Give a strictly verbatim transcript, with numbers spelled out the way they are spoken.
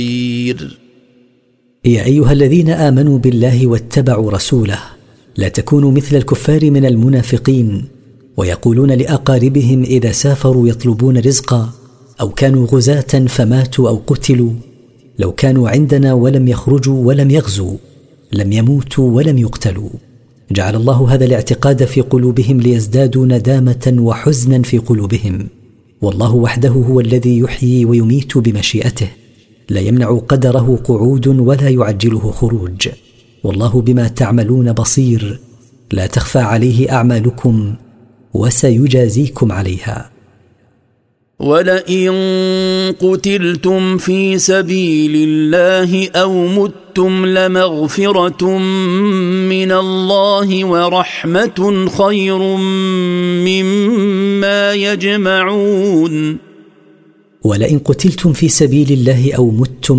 يا أيها الذين آمنوا بالله واتبعوا رسوله لا تكونوا مثل الكفار من المنافقين ويقولون لأقاربهم إذا سافروا يطلبون رزقا أو كانوا غزاة فماتوا أو قتلوا لو كانوا عندنا ولم يخرجوا ولم يغزوا لم يموتوا ولم يقتلوا. جعل الله هذا الاعتقاد في قلوبهم ليزدادوا ندامة وحزنا في قلوبهم. والله وحده هو الذي يحيي ويميت بمشيئته لا يمنع قدره قعود ولا يعجله خروج. والله بما تعملون بصير لا تخفى عليه أعمالكم وسيجازيكم عليها. ولئن قتلتم في سبيل الله أو متم لمغفرة من الله ورحمة خير مما يجمعون. ولئن قتلتم في سبيل الله أو متم